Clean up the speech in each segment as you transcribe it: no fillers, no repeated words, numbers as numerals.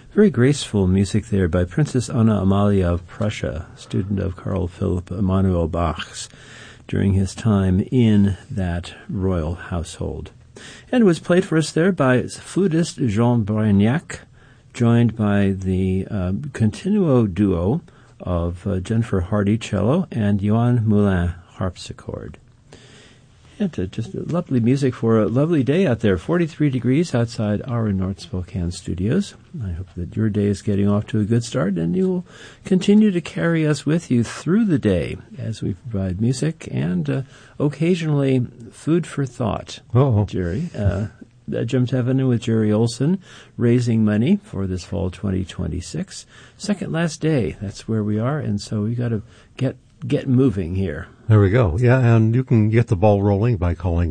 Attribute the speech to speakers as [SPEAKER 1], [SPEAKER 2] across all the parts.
[SPEAKER 1] Very graceful music there by Princess Anna Amalia of Prussia, student of Carl Philipp Emanuel Bach's, during his time in that royal household. And it was played for us there by flutist Jean Brignac, joined by the continuo duo of Jennifer Hardy cello and Johan Moulin harpsichord. And just lovely music for a lovely day out there. 43 degrees outside our North Spokane studios. I hope that your day is getting off to a good start, and you will continue to carry us with you through the day as we provide music and occasionally food for thought. Jerry. Jump Avenue with Jerry Olson, raising money for this fall 2026. Second last day, that's where we are, and so we got to get moving here.
[SPEAKER 2] There we go. Yeah, and you can get the ball rolling by calling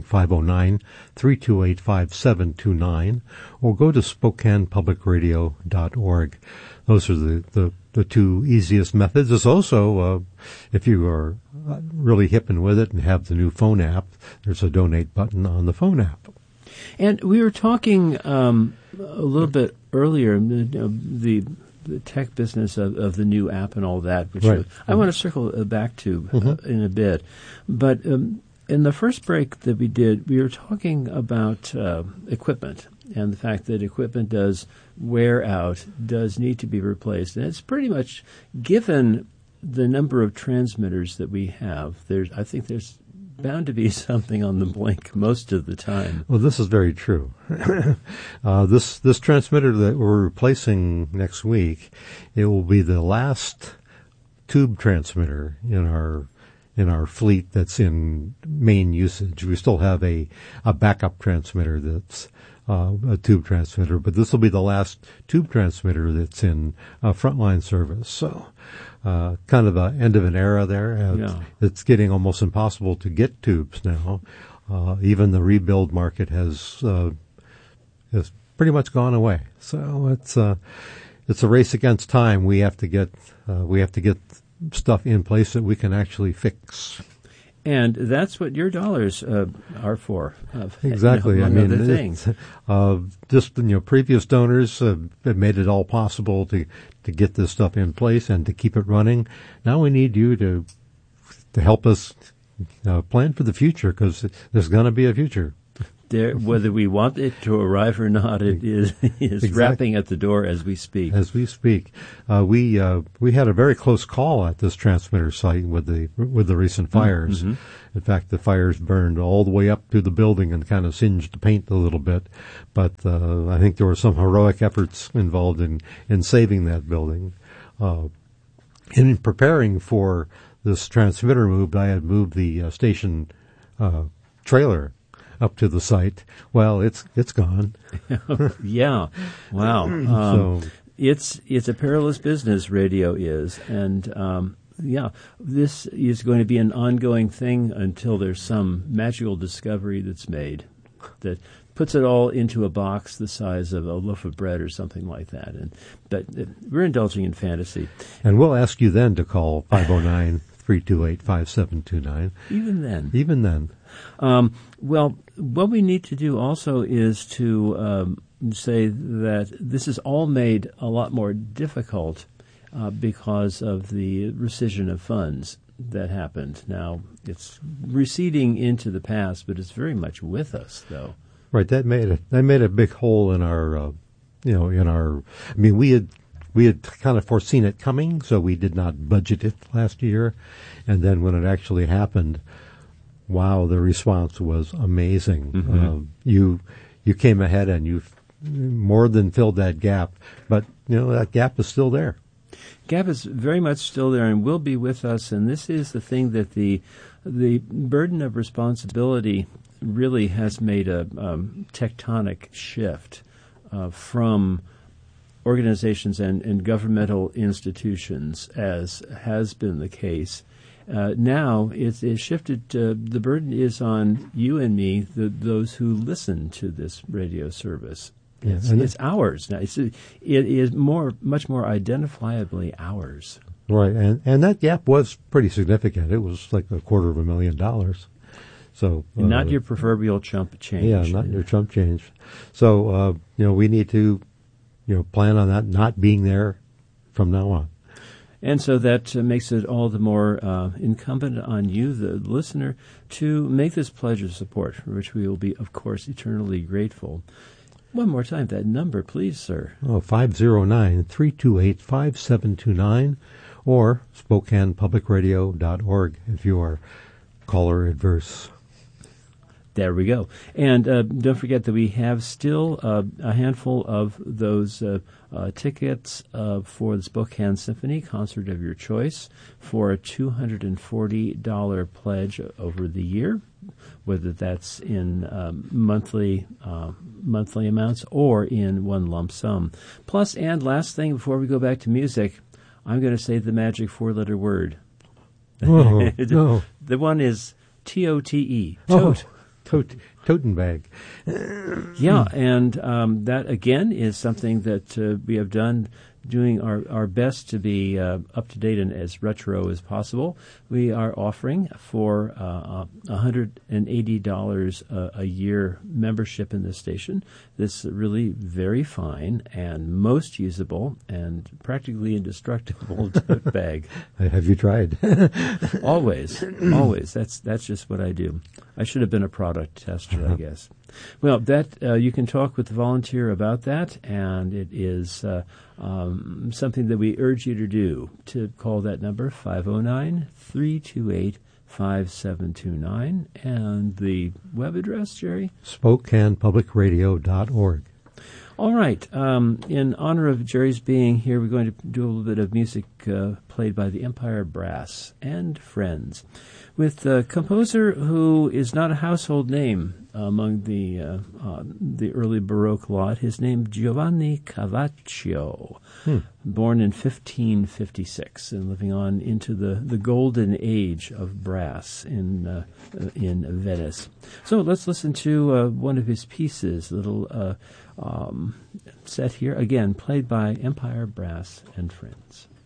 [SPEAKER 2] 509-328-5729 or go to SpokanePublicRadio.org. Those are the two easiest methods. There's also, if you are really hipping with it and have the new phone app, there's a donate button on the phone app.
[SPEAKER 1] And we were talking a little bit earlier, the tech business of the new app and all that, which
[SPEAKER 2] right.
[SPEAKER 1] I want to circle back to in a bit. But in the first break that we did, we were talking about equipment and the fact that equipment does wear out, does need to be replaced. And it's pretty much, given the number of transmitters that we have, I think there's bound to be something on the blink most of the time.
[SPEAKER 2] Well, this is very true. This transmitter that we're replacing next week, it will be the last tube transmitter in our fleet that's in main usage. We still have a backup transmitter that's a tube transmitter, but this will be the last tube transmitter that's in frontline service. So kind of the end of an era there. It's getting almost impossible to get tubes now. Even the rebuild market has pretty much gone away. So it's a race against time. We have to get stuff in place that we can actually fix.
[SPEAKER 1] And that's what your dollars are for.
[SPEAKER 2] Exactly.
[SPEAKER 1] Among other things.
[SPEAKER 2] Previous donors have made it all possible to get this stuff in place and to keep it running. Now we need you to help us plan for the future, because there's going to be a future.
[SPEAKER 1] Whether we want it to arrive or not, it is
[SPEAKER 2] exactly.
[SPEAKER 1] Rapping at the door as we speak.
[SPEAKER 2] We had a very close call at this transmitter site with the recent fires. Mm-hmm. In fact, the fires burned all the way up to the building and kind of singed the paint a little bit. But I think there were some heroic efforts involved in saving that building. In preparing for this transmitter move, I had moved the station trailer up to the site. Well, it's gone.
[SPEAKER 1] Yeah. Wow. It's a perilous business, radio is. And, this is going to be an ongoing thing until there's some magical discovery that's made that puts it all into a box the size of a loaf of bread or something like that. But we're indulging in fantasy.
[SPEAKER 2] And we'll ask you then to call 509-328-5729.
[SPEAKER 1] Even then. Well, what we need to do also is to say that this is all made a lot more difficult because of the rescission of funds that happened. Now, it's receding into the past, but it's very much with us, though.
[SPEAKER 2] Right. That made a big hole in our, we had kind of foreseen it coming, so we did not budget it last year. And then when it actually happened, wow, the response was amazing. Mm-hmm. You came ahead and you've more than filled that gap, but that gap is still there.
[SPEAKER 1] Gap is very much still there and will be with us. And this is the thing that the burden of responsibility really has made a tectonic shift from organizations and governmental institutions, as has been the case. Now it's shifted. The burden is on you and me, those who listen to this radio service. It's ours now. It is much more identifiably ours.
[SPEAKER 2] Right, and that gap was pretty significant. It was like $250,000. So
[SPEAKER 1] not your proverbial chump change.
[SPEAKER 2] Yeah, not your chump change. So we need to plan on that not being there from now on.
[SPEAKER 1] And so that makes it all the more incumbent on you, the listener, to make this pledge of support, for which we will be, of course, eternally grateful. One more time, that number, please, sir.
[SPEAKER 2] 509-328-5729 or SpokanePublicRadio.org if you are caller adverse.
[SPEAKER 1] There we go. And don't forget that we have still a handful of those tickets for the Spokane Symphony concert of your choice for a $240 pledge over the year, whether that's in monthly amounts or in one lump sum. Plus, and last thing before we go back to music, I'm going to say the magic four-letter word.
[SPEAKER 2] Whoa, no.
[SPEAKER 1] The one is T-O-T-E.
[SPEAKER 2] Tote. Toten bag.
[SPEAKER 1] Yeah, and that, again, is something that we have done, doing our best to be up to date and as retro as possible. We are offering for $180 a year membership in this station. This really very fine and most usable and practically indestructible tote bag.
[SPEAKER 2] Have you tried?
[SPEAKER 1] Always. That's just what I do. I should have been a product tester, I guess. Well, that you can talk with the volunteer about that, and it is something that we urge you to do, to call that number, 509-328-5729, and the web address, Jerry?
[SPEAKER 2] SpokanePublicRadio.org.
[SPEAKER 1] All right. In honor of Jerry's being here, we're going to do a little bit of music played by the Empire Brass and Friends, with a composer who is not a household name among the early Baroque lot. His name, Giovanni Cavaccio, born in 1556 and living on into the golden age of brass in Venice. So let's listen to one of his pieces, a little set here, again, played by Empire Brass and Friends.